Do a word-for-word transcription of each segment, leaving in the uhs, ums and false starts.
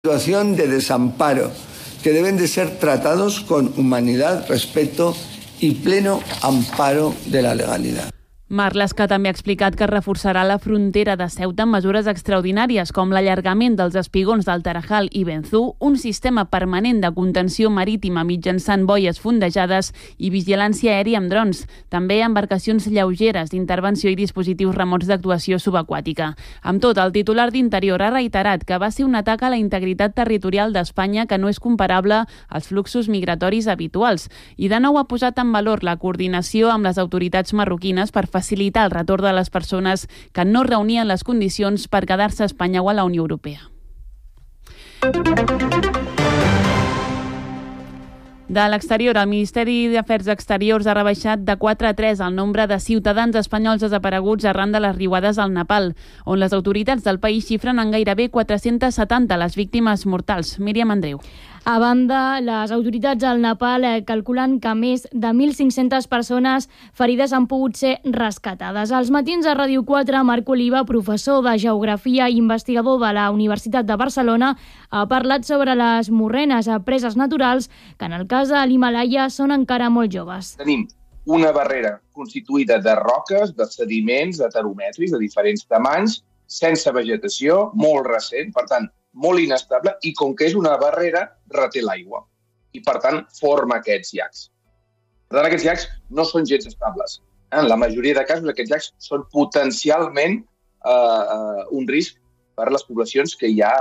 Situación de desamparo, que deben de ser tratados con humanidad, respeto y pleno amparo de la legalidad. Marlaska també ha explicat que reforçarà la frontera de Ceuta amb mesures extraordinàries com l'allargament dels espigons del Tarajal i Benzú, un sistema permanent de contenció marítima mitjançant boies fondejades i vigilància aèria amb drons, també embarcacions lleugeres d'intervenció i dispositius remots d'actuació subaquàtica. Amb tot, el titular d'Interior ha reiterat que va ser un atac a la integritat territorial d'Espanya que no és comparable als fluxos migratoris habituals i de nou ha posat en valor la coordinació amb les autoritats marroquines per facilitar el retorn de les persones que no reunien les condicions per quedar-se a Espanya o a la Unió Europea. De l'exterior, el Ministeri d'Afers Exteriors ha rebaixat de quatre a tres el nombre de ciutadans espanyols desapareguts arran de les riuades al Nepal, on les autoritats del país xifren en gairebé quatre-centes setanta les víctimes mortals. Míriam Andreu. A banda, les autoritats al Nepal eh, calculen que més de mil cinc-centes persones ferides han pogut ser rescatades. Als matins a Ràdio quatre, Marc Oliva, professor de Geografia i investigador de la Universitat de Barcelona, ha parlat sobre les morrenes a preses naturals que en el cas de l'Himàlaia són encara molt joves. Tenim una barrera constituïda de roques, de sediments, de teromètrics de diferents tamanys, sense vegetació, molt recent, per tant, molt inestable, i com que és una barrera, reté l'aigua. I, per tant, forma aquests llacs. Per tant, aquests llacs no són gens estables. En la majoria de casos, aquests llacs són potencialment eh, un risc per a les poblacions que hi ha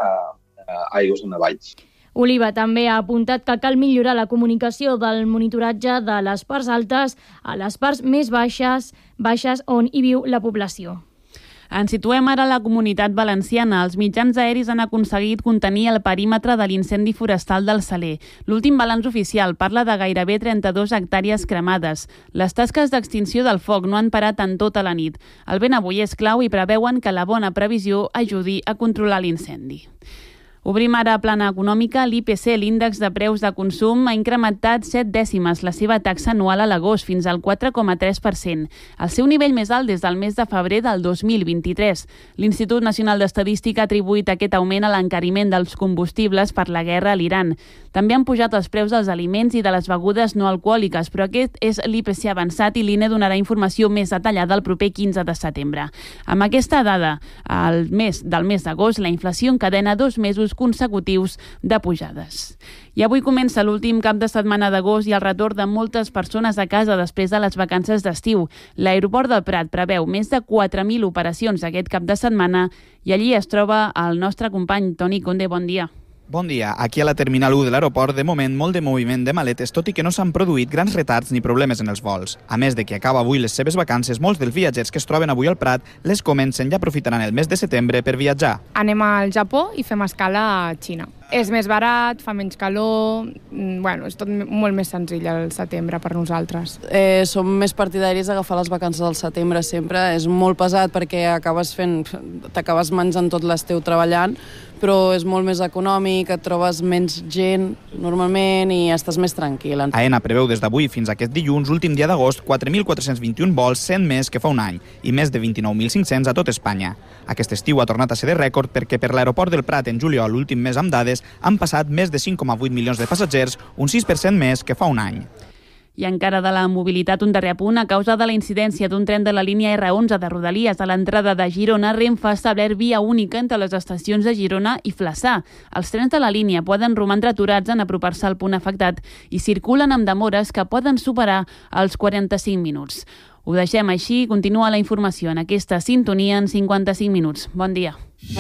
a aigües en avalls. Oliva també ha apuntat que cal millorar la comunicació del monitoratge de les parts altes a les parts més baixes, baixes on hi viu la població. Ens situem ara a la Comunitat Valenciana. Els mitjans aeris han aconseguit contenir el perímetre de l'incendi forestal del Saler. L'últim balanç oficial parla de gairebé trenta-dues hectàrees cremades. Les tasques d'extinció del foc no han parat en tota la nit. El vent avui és clau i preveuen que la bona previsió ajudi a controlar l'incendi. Obrim ara a plana econòmica. L'I P C, l'índex de preus de consum, ha incrementat set dècimes la seva taxa anual a l'agost fins al quatre coma tres per cent, el seu nivell més alt des del mes de febrer del dos mil vint-i-tres. L'Institut Nacional d'Estadística ha atribuït aquest augment a l'encariment dels combustibles per la guerra a l'Iran. També han pujat els preus dels aliments i de les begudes no alcohòliques, però aquest és l'I P C avançat i l'I N E donarà informació més detallada el proper quinze de setembre. Amb aquesta dada, al mes del mes d'agost, la inflació encadena dos mesos consecutius de pujades. I avui comença l'últim cap de setmana d'agost i el retorn de moltes persones a casa després de les vacances d'estiu. L'aeroport del Prat preveu més de quatre mil operacions aquest cap de setmana i allí es troba el nostre company Toni Conde. Bon dia. Bon dia. Aquí a la Terminal u de l'aeroport, de moment, molt de moviment de maletes, tot i que no s'han produït grans retards ni problemes en els vols. A més de que acaba avui les seves vacances, molts dels viatgers que es troben avui al Prat les comencen i aprofitaran el mes de setembre per viatjar. Anem al Japó i fem escala a Xina. És més barat, fa menys calor, bueno, és tot molt més senzill al setembre per nosaltres. Eh, som més partidaris d'agafar les vacances al setembre sempre. És molt pesat perquè acabes fent, t'acabes menjant tot l'estiu treballant, però és molt més econòmic, et trobes menys gent normalment i estàs més tranquil. AENA preveu des d'avui fins aquest dilluns, últim dia d'agost, quatre mil quatre-cents vint-i-un vols, cent més que fa un any, i més de vint-i-nou mil cinc-cents a tot Espanya. Aquest estiu ha tornat a ser de rècord perquè per l'aeroport del Prat en juliol, l'últim mes amb dades, han passat més de cinc coma vuit milions de passatgers, un sis per cent més que fa un any. I encara de la mobilitat, un darrer apunt. A causa de la incidència d'un tren de la línia erre onze de Rodalies a l'entrada de Girona, Renfe ha establert via única entre les estacions de Girona i Flaçà. Els trens de la línia poden romandre aturats en apropar-se al punt afectat i circulen amb demores que poden superar els quaranta-cinc minuts. Ho deixem així. Continua la informació en aquesta sintonia en cinquanta-cinc minuts. Bon dia.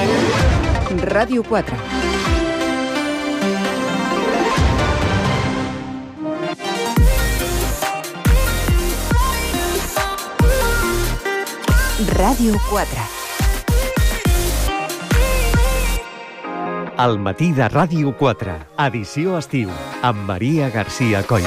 Ràdio quatre. Ràdio quatre. Al matí de Ràdio quatre, edició estiu, amb Maria García Coll.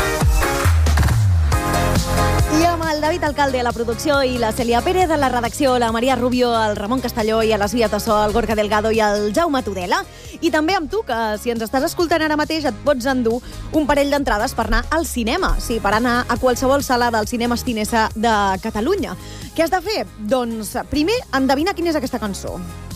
I amb el David Alcalde a la producció i la Cèlia Pérez a la redacció, la Maria Rubio, el Ramon Castelló i a les vies de so, el Gorka Delgado i el Jaume Tudela. I també amb tu, que si ens estàs escoltant ara mateix et pots endur un parell d'entrades per anar al cinema. Sí, per anar a qualsevol sala del cinema Estinesa de Catalunya. Què has de fer? Doncs primer, endevina quina és aquesta cançó.